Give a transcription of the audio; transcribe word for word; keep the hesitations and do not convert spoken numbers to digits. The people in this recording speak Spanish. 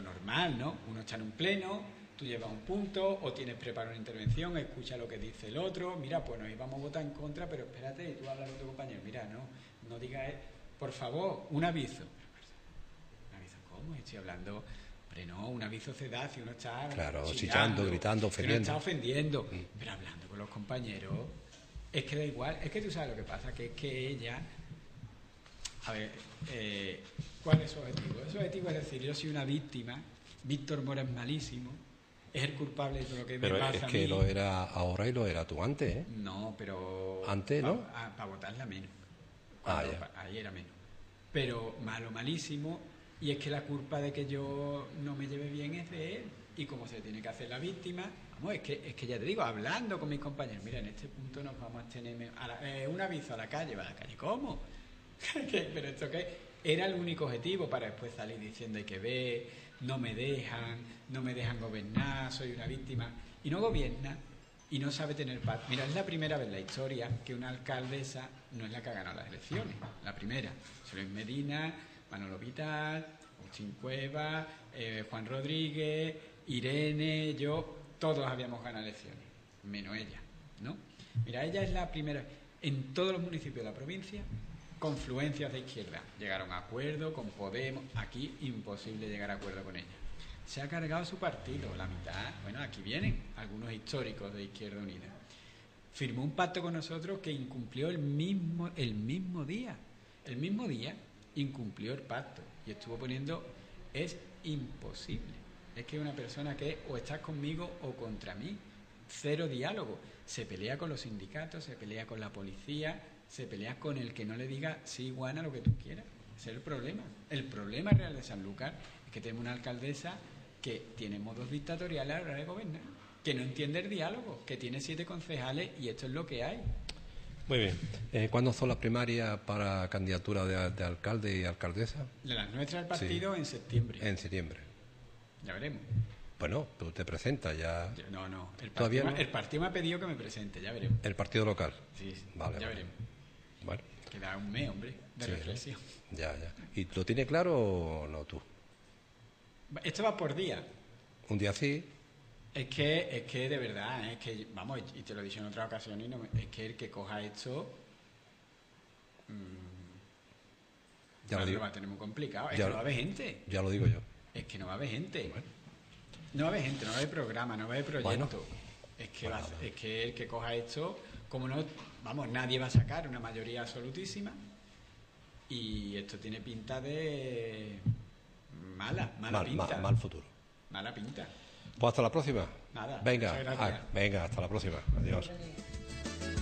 normal, ¿no? Uno está en un pleno, tú llevas un punto, o tienes preparado una intervención, escucha lo que dice el otro, mira, pues nos íbamos a votar en contra, pero espérate, tú hablas con tu compañero, mira, no, no digas, por favor, un aviso. ¿Un aviso cómo? Estoy hablando... Hombre, no, un aviso se da si uno está... Claro, chillando, gritando, ofendiendo. Si uno está ofendiendo, mm. pero hablando con los compañeros, es que da igual, es que tú sabes lo que pasa, que es que ella... A ver, eh, ¿cuál es su objetivo? Su objetivo es decir, yo soy una víctima, Víctor Mora es malísimo, es el culpable de todo lo que pero me pasa es a que mí. Lo era ahora y lo era tú antes, ¿eh? No, pero... Antes, ¿no? Para pa votarla menos. Ah, Cuando, ya. pa, ahí era menos. Pero malo, malísimo... Y es que la culpa de que yo no me lleve bien es de él. Y como se tiene que hacer la víctima, vamos, es que, es que ya te digo, hablando con mis compañeros, mira, en este punto nos vamos a tener a la, eh, un aviso a la calle, va a la calle, ¿cómo? Pero esto que era el único objetivo para después salir diciendo hay que ver, no me dejan, no me dejan gobernar, soy una víctima. Y no gobierna y no sabe tener paz. Mira, es la primera vez en la historia que una alcaldesa no es la que ha ganado las elecciones. La primera. Luis Medina, Manolo Vital, Agustín Cuevas, eh, Juan Rodríguez, Irene, yo, todos habíamos ganado elecciones, menos ella, ¿no? Mira, ella es la primera, en todos los municipios de la provincia, confluencias de izquierda, llegaron a acuerdo con Podemos, aquí imposible llegar a acuerdo con ella. Se ha cargado su partido, la mitad, bueno, aquí vienen algunos históricos de Izquierda Unida. Firmó un pacto con nosotros que incumplió el mismo, el mismo día, el mismo día, incumplió el pacto y estuvo poniendo es imposible, es que una persona que o estás conmigo o contra mí, cero diálogo, se pelea con los sindicatos, se pelea con la policía, se pelea con el que no le diga sí, Juana, lo que tú quieras. Ese es el problema. El problema real de Sanlúcar es que tenemos una alcaldesa que tiene modos dictatoriales a la hora de gobernar, que no entiende el diálogo, que tiene siete concejales y esto es lo que hay. Muy bien. Eh, ¿Cuándo son las primarias para candidatura de, de alcalde y alcaldesa? De las nuestras del partido sí. En septiembre. En septiembre. Ya veremos. Bueno, tú te presentas ya. No, no. El ¿Todavía partido, no? El partido me ha pedido que me presente, ya veremos. ¿El partido local? Sí, sí. Vale, ya vale. veremos. Bueno. Queda un mes, hombre, de sí, reflexión. Ya, ya. ¿Y lo tienes claro o no tú? Esto va por día. Un día sí. Es que, es que de verdad, es que, vamos, y te lo he dicho en otra ocasión, y no me, es que el que coja esto mmm, ya lo, digo. lo va a tener muy complicado. Es ya que no va a haber gente. Ya lo digo yo. Es que no va a haber gente. Bueno. No va a haber gente, no va a haber programa, no va a haber proyecto. Bueno. Es que, bueno, va, es que el que coja esto, como no, vamos, nadie va a sacar una mayoría absolutísima y esto tiene pinta de mala, mala mal, pinta. Mal, mal futuro. Mala pinta. Pues hasta la próxima. Nada. Venga, ah, venga, hasta la próxima. Adiós.